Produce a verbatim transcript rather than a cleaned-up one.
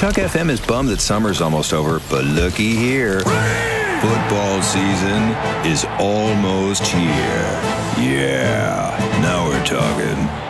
Chuck F M is bummed that summer's almost over, but looky here. Football season is almost here. Yeah, now we're talking.